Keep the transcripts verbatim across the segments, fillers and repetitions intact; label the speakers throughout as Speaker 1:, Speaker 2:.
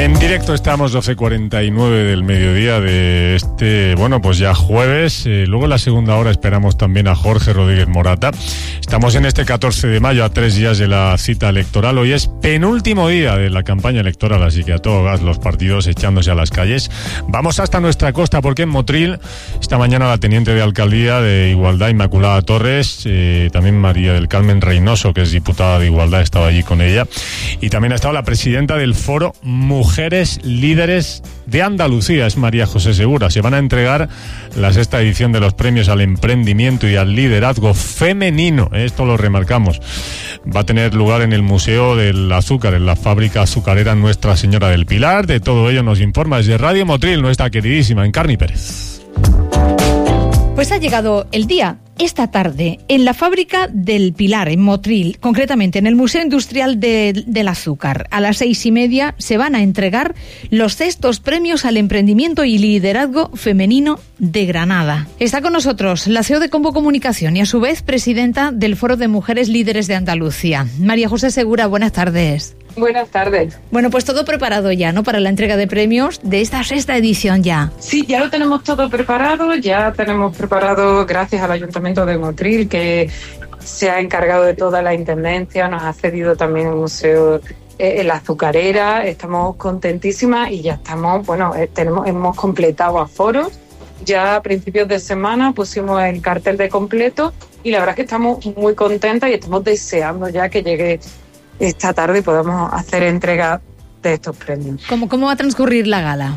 Speaker 1: En directo estamos doce cuarenta y nueve del mediodía de este, bueno, pues ya jueves. Eh, luego en la segunda hora esperamos también a Jorge Rodríguez Morata. Estamos en este catorce de mayo, a tres días de la cita electoral. Hoy es penúltimo día de la campaña electoral, así que a todo gas los partidos echándose a las calles. Vamos hasta nuestra costa, porque en Motril, esta mañana la teniente de Alcaldía de Igualdad, Inmaculada Torres, eh, también María del Carmen Reynoso, que es diputada de Igualdad, estaba allí con ella. Y también ha estado la presidenta del Foro Mujeres Líderes de Andalucía, es María José Segura. Se van a entregar la sexta edición de los premios al emprendimiento y al liderazgo femenino. Esto lo remarcamos. Va a tener lugar en el Museo del Azúcar, en la fábrica azucarera Nuestra Señora del Pilar. De todo ello nos informa desde Radio Motril nuestra queridísima Encarni Pérez.
Speaker 2: Pues ha llegado el día, esta tarde, en la fábrica del Pilar, en Motril, concretamente en el Museo Industrial de, del Azúcar. A las seis y media se van a entregar los sextos premios al emprendimiento y liderazgo femenino de Granada. Está con nosotros la C E O de Combo Comunicación y a su vez presidenta del Foro de Mujeres Líderes de Andalucía. María José Segura, buenas tardes.
Speaker 3: Buenas tardes.
Speaker 2: Bueno, pues todo preparado ya, ¿no?, para la entrega de premios de esta sexta edición ya.
Speaker 3: Sí, ya lo tenemos todo preparado, ya tenemos preparado, gracias al Ayuntamiento de Motril, que se ha encargado de toda la intendencia, nos ha cedido también el Museo eh, La Azucarera, estamos contentísimas y ya estamos, bueno, eh, tenemos hemos completado aforos, ya a principios de semana pusimos el cartel de completo y la verdad es que estamos muy contentas y estamos deseando ya que llegue esta tarde y podemos hacer entrega de estos premios.
Speaker 2: ¿Cómo, cómo va a transcurrir la gala?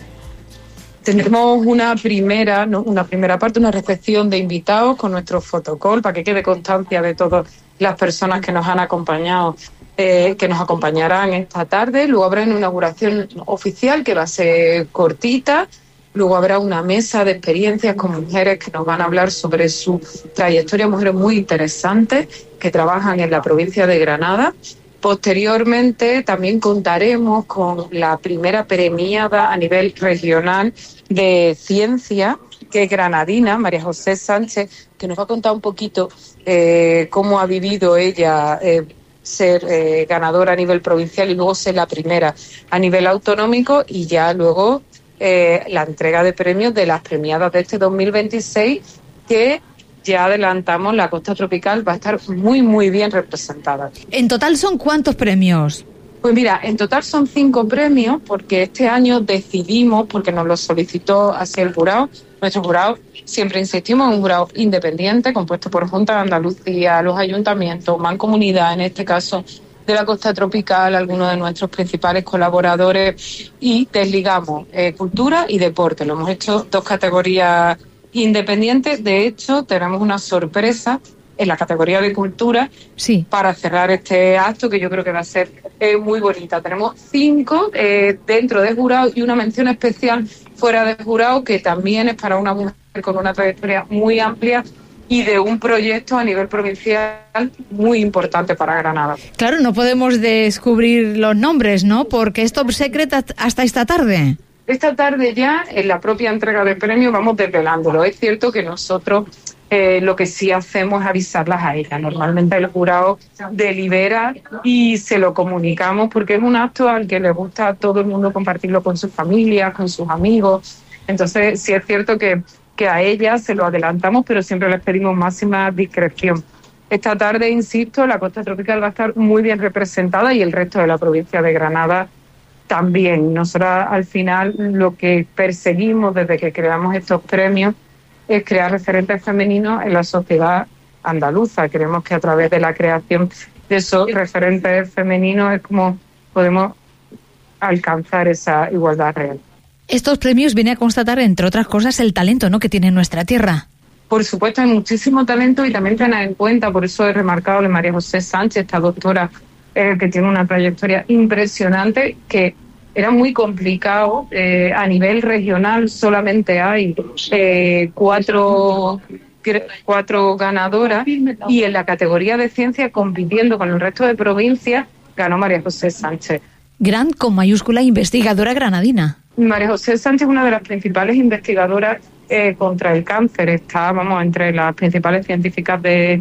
Speaker 3: Tendremos una primera, ¿no? una primera parte, una recepción de invitados con nuestro fotocall para que quede constancia de todas las personas que nos han acompañado, eh, que nos acompañarán esta tarde. Luego habrá una inauguración oficial que va a ser cortita. Luego habrá una mesa de experiencias con mujeres que nos van a hablar sobre su trayectoria, mujeres muy interesantes que trabajan en la provincia de Granada. Posteriormente también contaremos con la primera premiada a nivel regional de ciencia, que es granadina, María José Sánchez, que nos va a contar un poquito eh, cómo ha vivido ella eh, ser eh, ganadora a nivel provincial y luego ser la primera a nivel autonómico, y ya luego Eh, la entrega de premios de las premiadas de este dos mil veintiséis, que ya adelantamos, la costa tropical va a estar muy muy bien representada.
Speaker 2: ¿En total son cuántos premios?
Speaker 3: Pues mira, en total son cinco premios, porque este año decidimos, porque nos lo solicitó así el jurado, nuestro jurado, siempre insistimos en un jurado independiente, compuesto por Junta de Andalucía, los ayuntamientos, Mancomunidad, en este caso de la costa tropical, algunos de nuestros principales colaboradores, y desligamos eh, cultura y deporte. Lo hemos hecho dos categorías independientes. De hecho, tenemos una sorpresa en la categoría de cultura,
Speaker 2: sí, para
Speaker 3: cerrar este acto, que yo creo que va a ser eh, muy bonita. Tenemos cinco eh, dentro de jurado y una mención especial fuera de jurado, que también es para una mujer con una trayectoria muy amplia y de un proyecto a nivel provincial muy importante para Granada.
Speaker 2: Claro, no podemos descubrir los nombres, ¿no?, porque es top secret hasta esta tarde.
Speaker 3: Esta tarde ya, en la propia entrega de premios, vamos desvelándolo. Es cierto que nosotros eh, lo que sí hacemos es avisarlas a ellas. Normalmente el jurado delibera y se lo comunicamos, porque es un acto al que le gusta a todo el mundo compartirlo con sus familias, con sus amigos. Entonces sí es cierto que que a ellas se lo adelantamos, pero siempre les pedimos máxima discreción. Esta tarde, insisto, la costa tropical va a estar muy bien representada y el resto de la provincia de Granada también. Nosotros, al final, lo que perseguimos desde que creamos estos premios es crear referentes femeninos en la sociedad andaluza. Creemos que a través de la creación de esos referentes femeninos es como podemos alcanzar esa igualdad real.
Speaker 2: Estos premios vienen a constatar, entre otras cosas, el talento, ¿no?, que tiene nuestra tierra.
Speaker 3: Por supuesto, hay muchísimo talento y también tener en cuenta, por eso he remarcado a María José Sánchez, esta doctora eh, que tiene una trayectoria impresionante, que era muy complicado. Eh, a nivel regional solamente hay eh, cuatro, cuatro ganadoras, y en la categoría de ciencia, compitiendo con el resto de provincias, ganó María José Sánchez.
Speaker 2: Gran con mayúscula, investigadora granadina.
Speaker 3: María José Sánchez es una de las principales investigadoras eh, contra el cáncer. Está, vamos, entre las principales científicas de,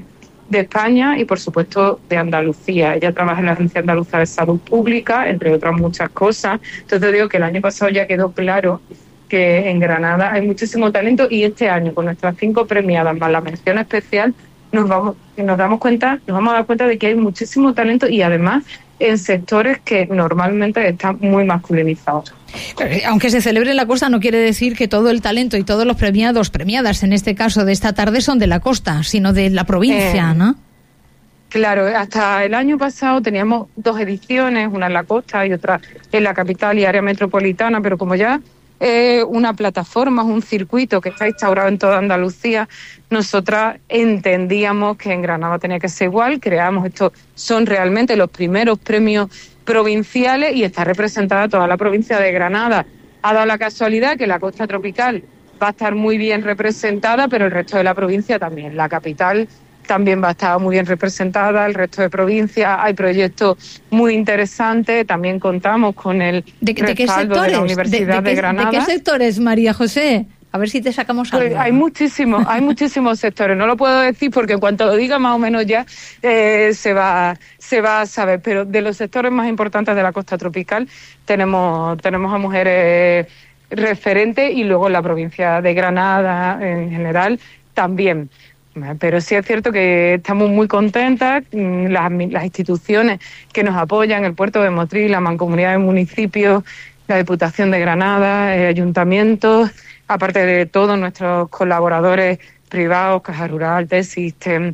Speaker 3: de España y, por supuesto, de Andalucía. Ella trabaja en la Agencia Andaluza de Salud Pública, entre otras muchas cosas. Entonces digo que el año pasado ya quedó claro que en Granada hay muchísimo talento y este año, con nuestras cinco premiadas más la mención especial, nos vamos nos damos cuenta, nos vamos a dar cuenta de que hay muchísimo talento y además en sectores que normalmente están muy masculinizados.
Speaker 2: Aunque se celebre en la costa, no quiere decir que todo el talento y todos los premiados, premiadas en este caso de esta tarde, son de la costa, sino de la provincia, eh, ¿no?
Speaker 3: Claro, hasta el año pasado teníamos dos ediciones, una en la costa y otra en la capital y área metropolitana, pero como ya eh, una plataforma, un circuito que está instaurado en toda Andalucía, nosotras entendíamos que en Granada tenía que ser igual, creamos esto, son realmente los primeros premios provinciales y está representada toda la provincia de Granada. Ha dado la casualidad que la costa tropical va a estar muy bien representada, pero el resto de la provincia también. La capital también va a estar muy bien representada, el resto de provincias. Hay proyectos muy interesantes, también contamos con el
Speaker 2: ¿De, de
Speaker 3: respaldo de la Universidad de, de, de Granada.
Speaker 2: ¿De qué sectores, María José? A ver si te sacamos algo.
Speaker 3: Pues hay muchísimos, hay muchísimos sectores. No lo puedo decir porque en cuanto lo diga más o menos ya eh, se va, se va a saber. Pero de los sectores más importantes de la costa tropical tenemos, tenemos a mujeres referentes y luego en la provincia de Granada en general también. Pero sí es cierto que estamos muy contentas, las, las instituciones que nos apoyan, el Puerto de Motril, la Mancomunidad de Municipios, la Diputación de Granada, el Ayuntamiento, aparte de todos nuestros colaboradores privados, Caja Rural, T-System,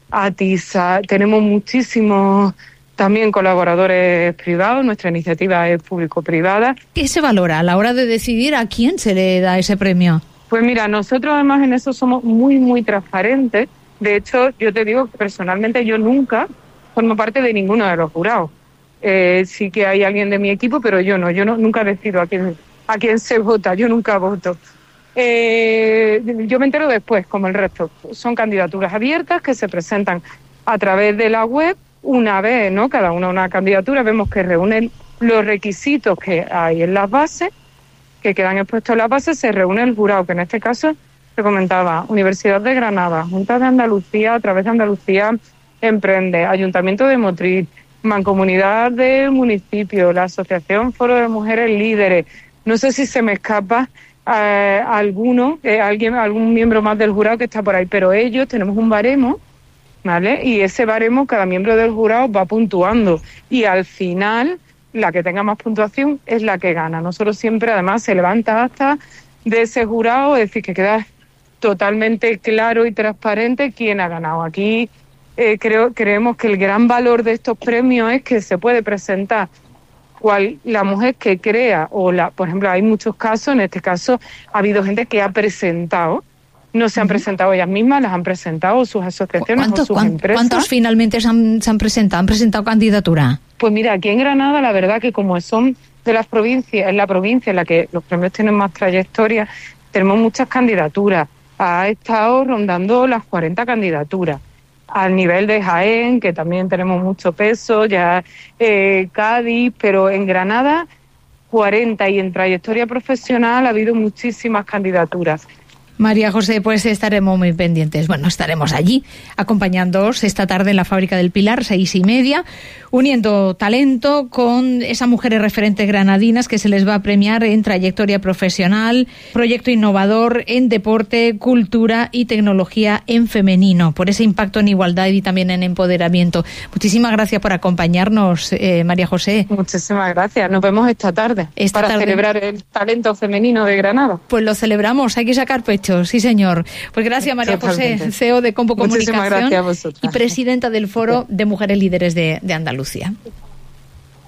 Speaker 3: ATISA, tenemos muchísimos también colaboradores privados, nuestra iniciativa es público-privada.
Speaker 2: ¿Qué se valora a la hora de decidir a quién se le da ese premio?
Speaker 3: Pues mira, nosotros además en eso somos muy, muy transparentes. De hecho, yo te digo que personalmente yo nunca formo parte de ninguno de los jurados. Eh, sí que hay alguien de mi equipo, pero yo no. Yo no, nunca decido a quién, a quién se vota. Yo nunca voto. Eh, yo me entero después, como el resto. Son candidaturas abiertas que se presentan a través de la web. Una vez, ¿no? Cada una una candidatura. Vemos que reúnen los requisitos que hay en las bases, que quedan expuestos en la base, se reúne el jurado, que en este caso se comentaba Universidad de Granada, Junta de Andalucía, a través de Andalucía Emprende, Ayuntamiento de Motril, Mancomunidad de Municipios, la Asociación Foro de Mujeres Líderes. No sé si se me escapa eh, alguno, eh, alguien, algún miembro más del jurado que está por ahí, pero ellos tenemos un baremo, ¿vale? Y ese baremo, cada miembro del jurado va puntuando y al final la que tenga más puntuación es la que gana. Nosotros siempre, además, se levanta hasta de ese jurado, es decir, que queda totalmente claro y transparente quién ha ganado. Aquí eh, creo creemos que el gran valor de estos premios es que se puede presentar cual la mujer que crea, o la, por ejemplo, hay muchos casos, en este caso ha habido gente que ha presentado, no se han uh-huh. presentado ellas mismas, las han presentado sus asociaciones o sus
Speaker 2: ¿cuántos,
Speaker 3: empresas.
Speaker 2: ¿Cuántos finalmente se han, se han presentado? ¿Han presentado candidatura?
Speaker 3: Pues mira, aquí en Granada, la verdad que como son de las provincias, es la provincia en la que los premios tienen más trayectoria, tenemos muchas candidaturas. Ha estado rondando las cuarenta candidaturas. Al nivel de Jaén, que también tenemos mucho peso, ya eh, Cádiz, pero en Granada cuarenta y en trayectoria profesional ha habido muchísimas candidaturas.
Speaker 2: María José, pues estaremos muy pendientes. Bueno, estaremos allí acompañándoos esta tarde en la Fábrica del Pilar, seis y media, uniendo talento con esas mujeres referentes granadinas que se les va a premiar en trayectoria profesional, proyecto innovador en deporte, cultura y tecnología en femenino, por ese impacto en igualdad y también en empoderamiento. Muchísimas gracias por acompañarnos, eh, María José.
Speaker 3: Muchísimas gracias. Nos vemos esta tarde esta para tarde. celebrar el talento femenino de Granada.
Speaker 2: Pues lo celebramos, hay que sacar pecho. Sí, señor. Pues gracias, María Totalmente. José, C E O de Compo Comunicación y presidenta del Foro de Mujeres Líderes de, de Andalucía.